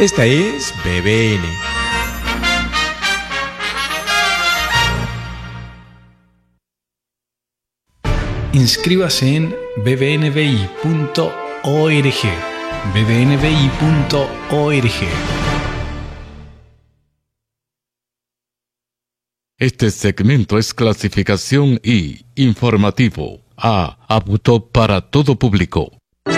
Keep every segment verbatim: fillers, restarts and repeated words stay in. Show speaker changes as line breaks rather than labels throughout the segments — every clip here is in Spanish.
Esta es B B N. Inscríbase en b b n b i punto org. b b n b i punto org.
Este segmento es clasificación I, informativo, A, apto para todo público.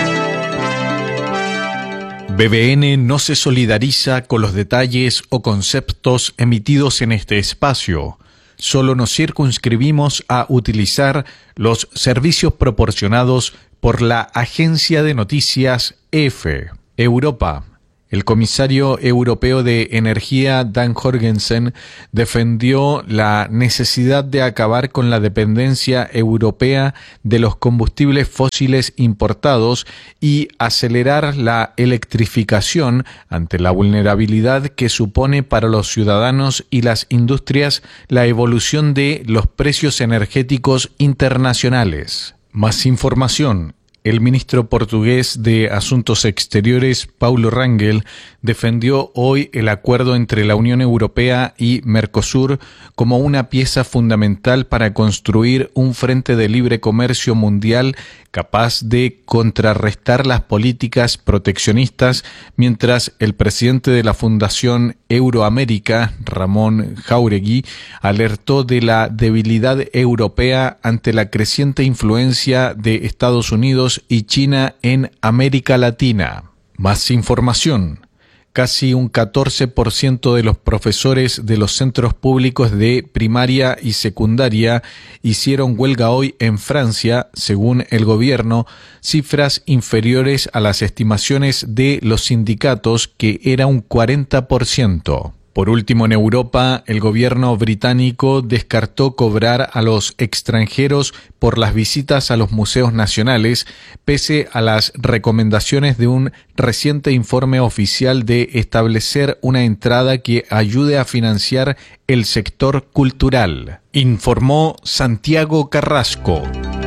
B B N no se solidariza con los detalles o conceptos emitidos en este espacio. Solo nos circunscribimos a utilizar los servicios proporcionados por la agencia de noticias E F E. Europa. El comisario europeo de Energía, Dan Jorgensen, defendió la necesidad de acabar con la dependencia europea de los combustibles fósiles importados y acelerar la electrificación ante la vulnerabilidad que supone para los ciudadanos y las industrias la evolución de los precios energéticos internacionales. Más información. El ministro portugués de Asuntos Exteriores, Paulo Rangel, defendió hoy el acuerdo entre la Unión Europea y Mercosur como una pieza fundamental para construir un frente de libre comercio mundial capaz de contrarrestar las políticas proteccionistas, mientras el presidente de la Fundación Euroamérica, Ramón Jáuregui, alertó de la debilidad europea ante la creciente influencia de Estados Unidos y China en América Latina. Más información. Casi un catorce por ciento de los profesores de los centros públicos de primaria y secundaria hicieron huelga hoy en Francia, según el gobierno, cifras inferiores a las estimaciones de los sindicatos, que era un cuarenta por ciento. Por último, en Europa, el gobierno británico descartó cobrar a los extranjeros por las visitas a los museos nacionales, pese a las recomendaciones de un reciente informe oficial de establecer una entrada que ayude a financiar el sector cultural, informó Santiago Carrasco.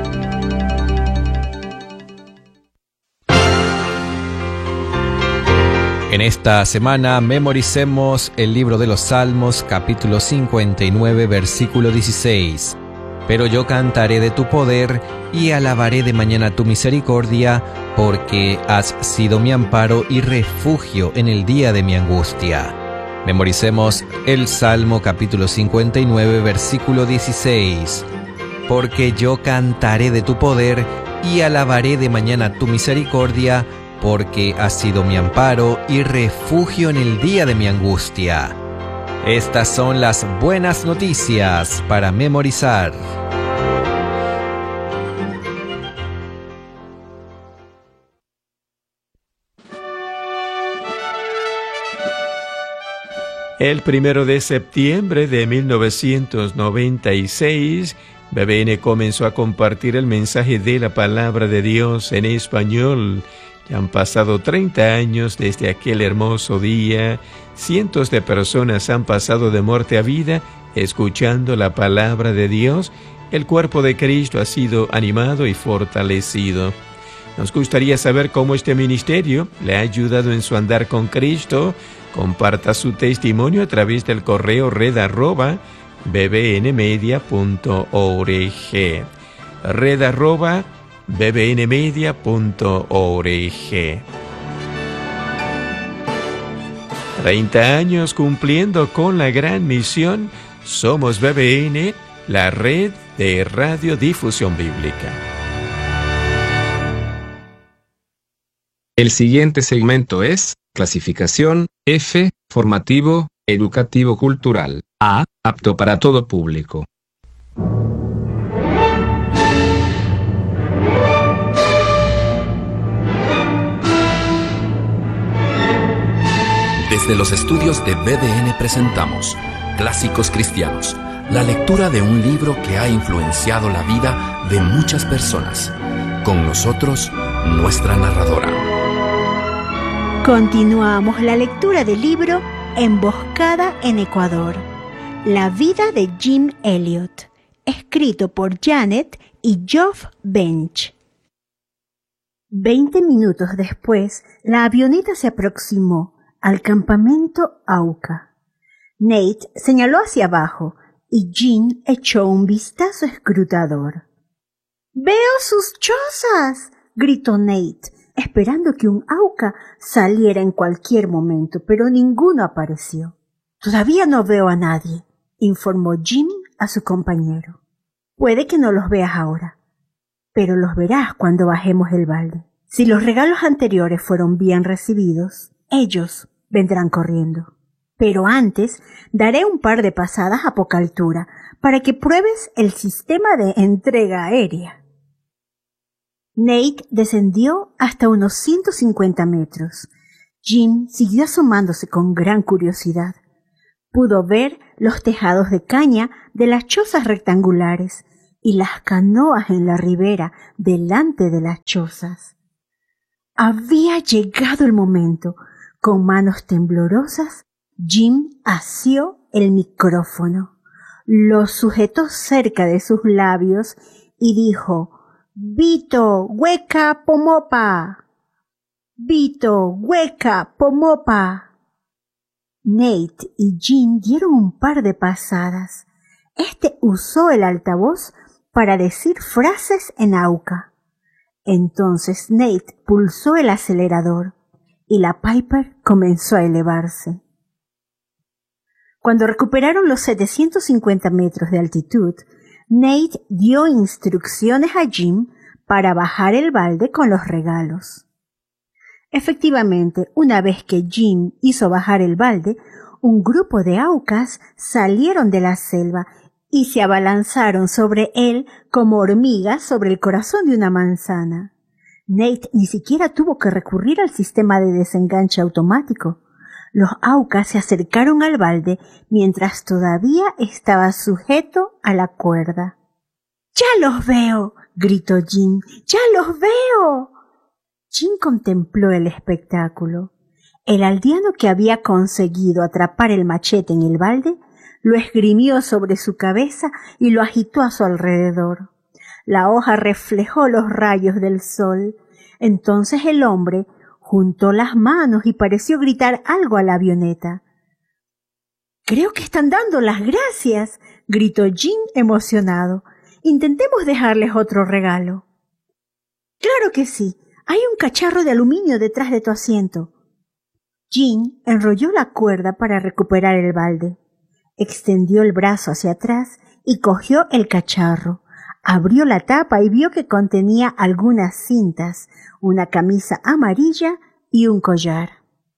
En esta semana memoricemos el libro de los Salmos, capítulo cincuenta y nueve, versículo dieciséis. Pero yo cantaré de tu poder y alabaré de mañana tu misericordia, porque has sido mi amparo y refugio en el día de mi angustia. Memoricemos el Salmo, capítulo cincuenta y nueve, versículo dieciséis. Porque yo cantaré de tu poder y alabaré de mañana tu misericordia, porque has sido mi amparo y refugio en el día de mi angustia. Estas son las buenas noticias para memorizar.
El primero de septiembre de mil novecientos noventa y seis, B B N comenzó a compartir el mensaje de la palabra de Dios en español. Ya han pasado treinta años desde aquel hermoso día. Cientos de personas han pasado de muerte a vida escuchando la palabra de Dios. El cuerpo de Cristo ha sido animado y fortalecido. Nos gustaría saber cómo este ministerio le ha ayudado en su andar con Cristo. Comparta su testimonio a través del correo red arroba bbnmedia punto org. Red arroba bbnmedia punto org. treinta años cumpliendo con la gran misión. Somos B B N, la red de radiodifusión bíblica.
El siguiente segmento es clasificación F, formativo, educativo cultural. A, apto para todo público.
Desde los estudios de B D N presentamos Clásicos Cristianos, la lectura de un libro que ha influenciado la vida de muchas personas. Con nosotros, nuestra narradora.
Continuamos la lectura del libro Emboscada en Ecuador, la vida de Jim Elliot, escrito por Janet y Geoff Bench. Veinte minutos después, la avioneta se aproximó. al campamento Auca. Nate señaló hacia abajo y Jean echó un vistazo escrutador. ¡Veo sus chozas!, gritó Nate, esperando que un Auca saliera en cualquier momento, pero ninguno apareció. «Todavía no veo a nadie», informó Jim a su compañero. «Puede que no los veas ahora, pero los verás cuando bajemos el balde. Si los regalos anteriores fueron bien recibidos, ellos vendrán corriendo. Pero antes daré un par de pasadas a poca altura para que pruebes el sistema de entrega aérea». Nate descendió hasta unos ciento cincuenta metros. Jim siguió asomándose con gran curiosidad. Pudo ver los tejados de caña de las chozas rectangulares y las canoas en la ribera delante de las chozas. Había llegado el momento. Con manos temblorosas, Jim asió el micrófono, lo sujetó cerca de sus labios y dijo: «Vito, hueca, pomopa. Vito, hueca, pomopa». Nate y Jim dieron un par de pasadas. Este usó el altavoz para decir frases en Auca. Entonces Nate pulsó el acelerador y la Piper comenzó a elevarse. Cuando recuperaron los setecientos cincuenta metros de altitud, Nate dio instrucciones a Jim para bajar el balde con los regalos. Efectivamente, una vez que Jim hizo bajar el balde, un grupo de Aucas salieron de la selva y se abalanzaron sobre él como hormigas sobre el corazón de una manzana. Nate ni siquiera tuvo que recurrir al sistema de desenganche automático. Los Aucas se acercaron al balde mientras todavía estaba sujeto a la cuerda. «¡Ya los veo!», gritó Jim. «¡Ya los veo!». Jim contempló el espectáculo. El aldeano que había conseguido atrapar el machete en el balde lo esgrimió sobre su cabeza y lo agitó a su alrededor. La hoja reflejó los rayos del sol. Entonces el hombre juntó las manos y pareció gritar algo a la avioneta. «Creo que están dando las gracias», gritó Jim emocionado. «Intentemos dejarles otro regalo». «Claro que sí. Hay un cacharro de aluminio detrás de tu asiento». Jim enrolló la cuerda para recuperar el balde. Extendió el brazo hacia atrás y cogió el cacharro. Abrió la tapa y vio que contenía algunas cintas, una camisa amarilla y un collar.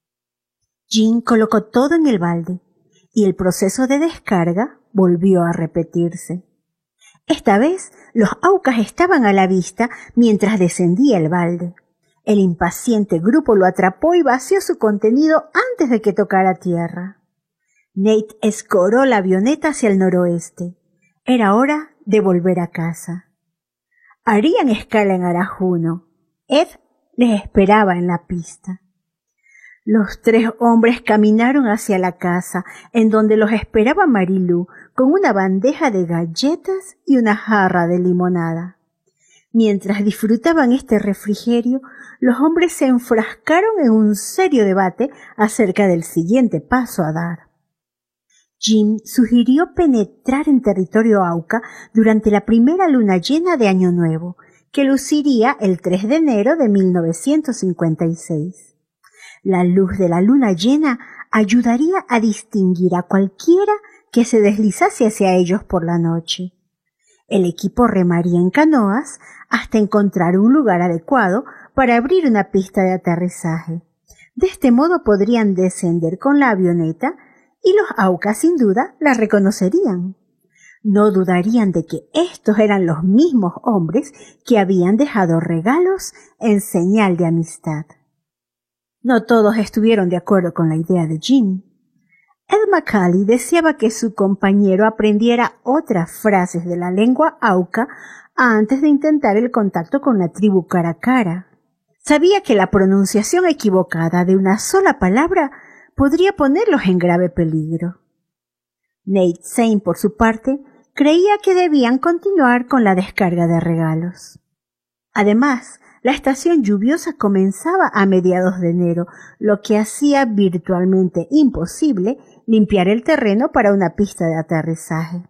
Jim colocó todo en el balde y el proceso de descarga volvió a repetirse. Esta vez los Aucas estaban a la vista mientras descendía el balde. El impaciente grupo lo atrapó y vació su contenido antes de que tocara tierra. Nate escoró la avioneta hacia el noroeste. Era hora de volver a casa. Harían escala en Arajuno. Ed les esperaba en la pista. Los tres hombres caminaron hacia la casa, en donde los esperaba Marilú con una bandeja de galletas y una jarra de limonada. Mientras disfrutaban este refrigerio, los hombres se enfrascaron en un serio debate acerca del siguiente paso a dar. Jim sugirió penetrar en territorio Auca durante la primera luna llena de Año Nuevo, que luciría el tres de enero de mil novecientos cincuenta y seis. La luz de la luna llena ayudaría a distinguir a cualquiera que se deslizase hacia ellos por la noche. El equipo remaría en canoas hasta encontrar un lugar adecuado para abrir una pista de aterrizaje. De este modo podrían descender con la avioneta y los Aucas sin duda la reconocerían. No dudarían de que estos eran los mismos hombres que habían dejado regalos en señal de amistad. No todos estuvieron de acuerdo con la idea de Jim. Ed McCallie deseaba que su compañero aprendiera otras frases de la lengua Auca antes de intentar el contacto con la tribu cara a cara. Sabía que la pronunciación equivocada de una sola palabra podría ponerlos en grave peligro. Nate Zane, por su parte, creía que debían continuar con la descarga de regalos. Además, La estación lluviosa comenzaba a mediados de enero, lo que hacía virtualmente imposible limpiar el terreno para una pista de aterrizaje.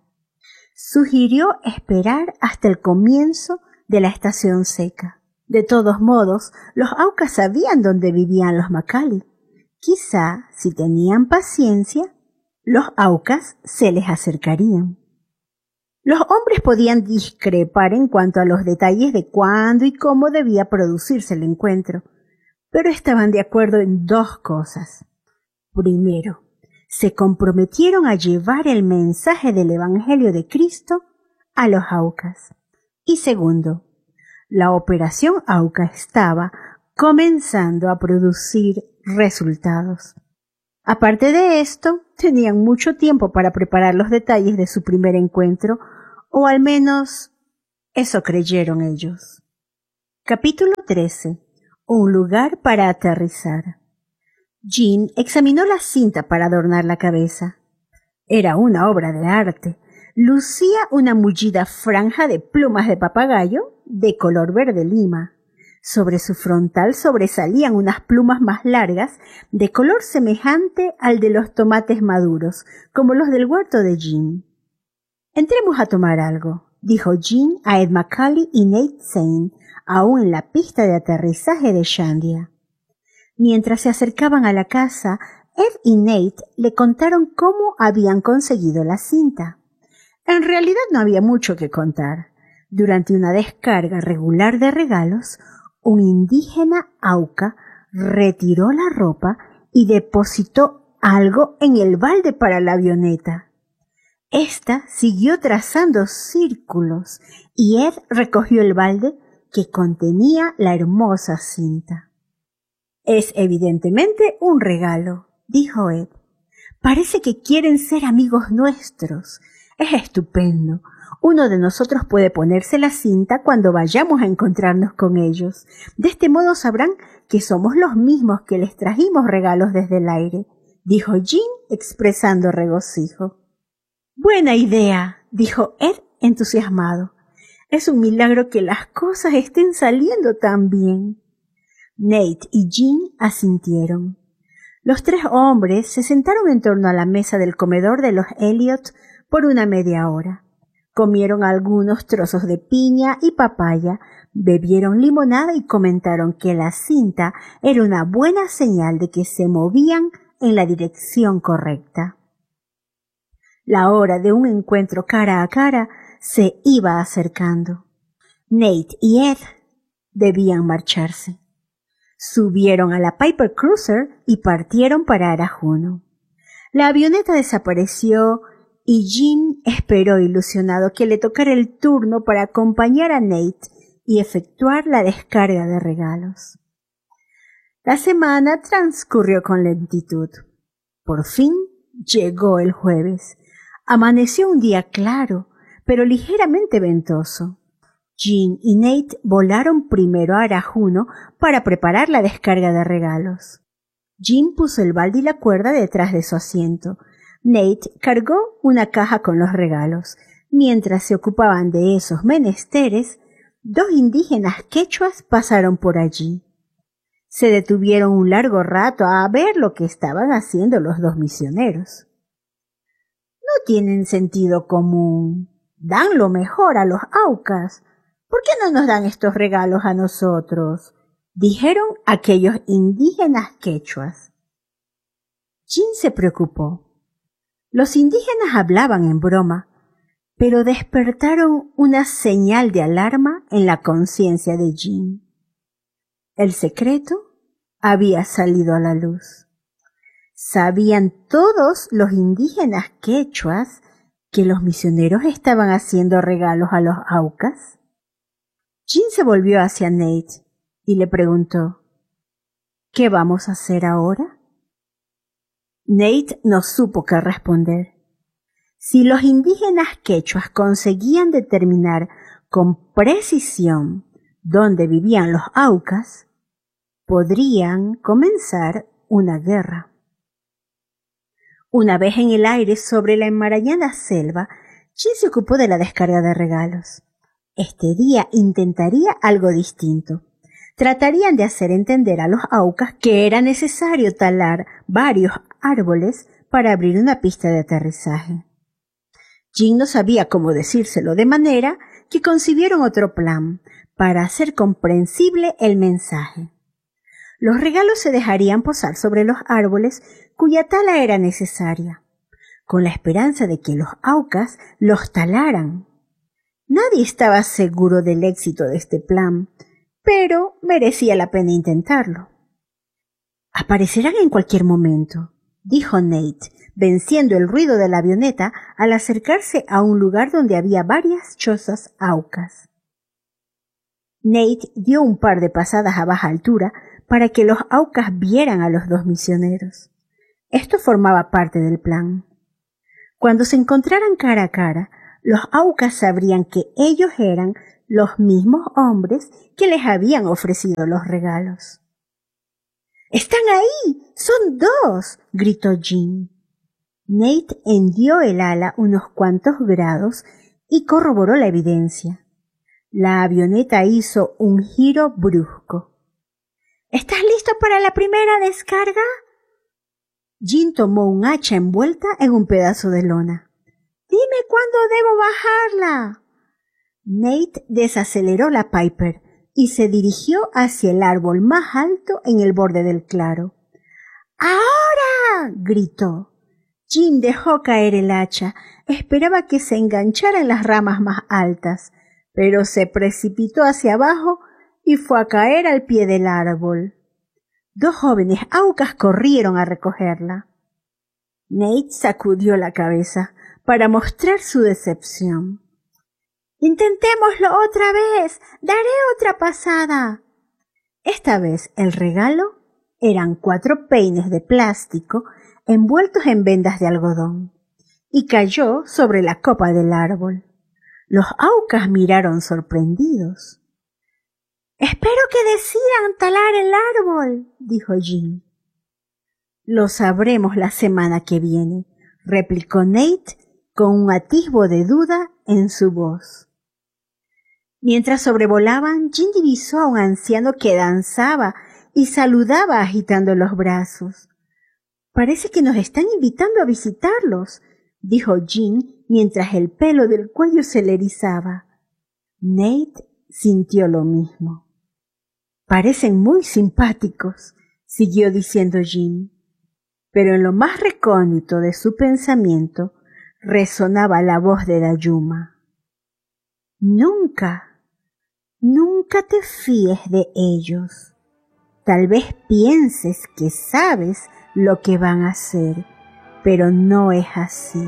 Sugirió esperar hasta el comienzo de la estación seca. De todos modos, los Aucas sabían dónde vivían los Macaulay. Quizá, si tenían paciencia, los Aucas se les acercarían. Los hombres podían discrepar en cuanto a los detalles de cuándo y cómo debía producirse el encuentro, pero estaban de acuerdo en dos cosas. Primero, se comprometieron a llevar el mensaje del Evangelio de Cristo a los Aucas. Y segundo, la operación Auca estaba comenzando a producir resultados. Aparte de esto, tenían mucho tiempo para preparar los detalles de su primer encuentro, o al menos eso creyeron ellos. Capítulo trece. Un lugar para aterrizar. Jean examinó la cinta para adornar la cabeza. Era una obra de arte. Lucía una mullida franja de plumas de papagayo de color verde lima. Sobre su frontal sobresalían unas plumas más largas de color semejante al de los tomates maduros, como los del huerto de Jean. «Entremos a tomar algo», dijo Jean a Ed Macaulay y Nate Saint, aún en la pista de aterrizaje de Shandia. Mientras se acercaban a la casa, Ed y Nate le contaron cómo habían conseguido la cinta. En realidad no había mucho que contar. Durante una descarga regular de regalos, un indígena Auca retiró la ropa y depositó algo en el balde para la avioneta. Esta siguió trazando círculos y Ed recogió el balde que contenía la hermosa cinta. «Es evidentemente un regalo», dijo Ed. «Parece que quieren ser amigos nuestros. Es estupendo. Uno de nosotros puede ponerse la cinta cuando vayamos a encontrarnos con ellos. De este modo sabrán que somos los mismos que les trajimos regalos desde el aire», dijo Jean expresando regocijo. «Buena idea», dijo Ed entusiasmado. «Es un milagro que las cosas estén saliendo tan bien». Nate y Jean asintieron. Los tres hombres se sentaron en torno a la mesa del comedor de los Elliot por una media hora. Comieron algunos trozos de piña y papaya, bebieron limonada y comentaron que la cinta era una buena señal de que se movían en la dirección correcta. La hora de un encuentro cara a cara se iba acercando. Nate y Ed debían marcharse. Subieron a la Piper Cruiser y partieron para Arajuno. La avioneta desapareció y Jean esperó ilusionado que le tocara el turno para acompañar a Nate y efectuar la descarga de regalos. La semana transcurrió con lentitud. Por fin llegó el jueves. Amaneció un día claro, pero ligeramente ventoso. Jean y Nate volaron primero a Arajuno para preparar la descarga de regalos. Jean puso el balde y la cuerda detrás de su asiento. Nate cargó una caja con los regalos. Mientras se ocupaban de esos menesteres, dos indígenas quechuas pasaron por allí. Se detuvieron un largo rato a ver lo que estaban haciendo los dos misioneros. «No tienen sentido común. Dan lo mejor a los Aucas. ¿Por qué no nos dan estos regalos a nosotros?», dijeron aquellos indígenas quechuas. Jean se preocupó. Los indígenas hablaban en broma, pero despertaron una señal de alarma en la conciencia de Jean. El secreto había salido a la luz. ¿Sabían todos los indígenas quechuas que los misioneros estaban haciendo regalos a los Aucas? Jean se volvió hacia Nate y le preguntó, «¿Qué vamos a hacer ahora?». Nate no supo qué responder. Si los indígenas quechuas conseguían determinar con precisión dónde vivían los Aucas, podrían comenzar una guerra. Una vez en el aire sobre la enmarañada selva, Jean se ocupó de la descarga de regalos. Este día intentaría algo distinto. tratarían de hacer entender a los Aucas que era necesario talar varios árboles para abrir una pista de aterrizaje. Jim no sabía cómo decírselo, de manera que concibieron otro plan para hacer comprensible el mensaje. Los regalos se dejarían posar sobre los árboles cuya tala era necesaria, con la esperanza de que los Aucas los talaran. Nadie estaba seguro del éxito de este plan, pero merecía la pena intentarlo. Aparecerán en cualquier momento, dijo Nate, venciendo el ruido de la avioneta al acercarse a un lugar donde había varias chozas Aucas. Nate dio un par de pasadas a baja altura para que los Aucas vieran a los dos misioneros. Esto formaba parte del plan. Cuando se encontraran cara a cara, los Aucas sabrían que ellos eran los mismos hombres que les habían ofrecido los regalos. ¡Están ahí! ¡Son dos!, gritó Jim. Nate hendió el ala unos cuantos grados y corroboró la evidencia. La avioneta hizo un giro brusco. ¿Estás listo para la primera descarga? Jim tomó un hacha envuelta en un pedazo de lona. Dime cuándo debo bajarla. Nate desaceleró la Piper y se dirigió hacia el árbol más alto en el borde del claro. ¡Ahora!, gritó. Jim dejó caer el hacha. Esperaba que se enganchara en las ramas más altas, pero se precipitó hacia abajo y fue a caer al pie del árbol. Dos jóvenes Aucas corrieron a recogerla. Nate sacudió la cabeza para mostrar su decepción. «Intentémoslo otra vez. Daré otra pasada». Esta vez el regalo eran cuatro peines de plástico envueltos en vendas de algodón, y cayó sobre la copa del árbol. Los Aucas miraron sorprendidos. «Espero que decidan talar el árbol», dijo Jim. «Lo sabremos la semana que viene», replicó Nate con un atisbo de duda en su voz. Mientras sobrevolaban, Jim divisó a un anciano que danzaba y saludaba agitando los brazos. «Parece que nos están invitando a visitarlos», dijo Jim mientras el pelo del cuello se le erizaba. Nate sintió lo mismo. «Parecen muy simpáticos», siguió diciendo Jim, pero en lo más recóndito de su pensamiento resonaba la voz de Dayuma. «Nunca, nunca te fíes de ellos. Tal vez pienses que sabes lo que van a hacer, pero no es así.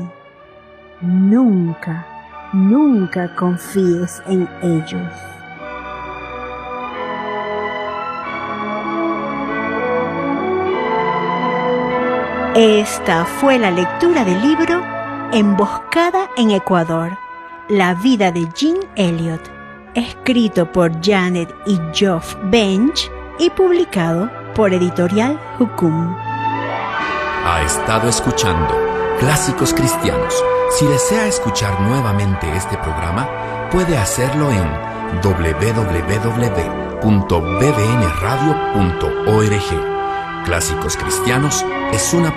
Nunca, nunca confíes en ellos». Esta fue la lectura del libro Emboscada en Ecuador, la vida de Jim Elliot, escrito por Janet y Geoff Bench y publicado por Editorial Hukum.
Ha estado escuchando Clásicos Cristianos. Si desea escuchar nuevamente este programa, puede hacerlo en doble u doble u doble u punto b b n radio punto org. Clásicos Cristianos es una